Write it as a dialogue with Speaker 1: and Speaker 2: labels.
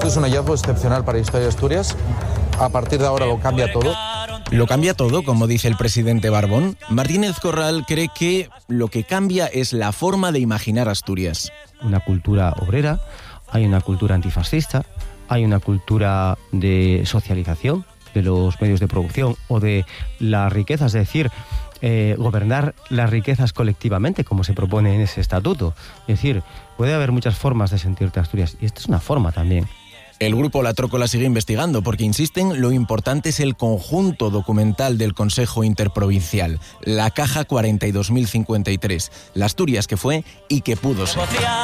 Speaker 1: Esto es un hallazgo excepcional para la historia de Asturias. A partir de ahora lo cambia todo.
Speaker 2: Lo cambia todo, como dice el presidente Barbón. Martínez Corral cree que lo que cambia es la forma de imaginar Asturias.
Speaker 3: Una cultura obrera, hay una cultura antifascista, hay una cultura de socialización de los medios de producción o de las riquezas, es decir, gobernar las riquezas colectivamente, como se propone en ese estatuto. Es decir, puede haber muchas formas de sentirte Asturias, y esta es una forma también.
Speaker 2: El grupo La Trócola sigue investigando porque, insisten, lo importante es el conjunto documental del Consejo Interprovincial, la caja 42.053, la Asturias que fue y que pudo ser.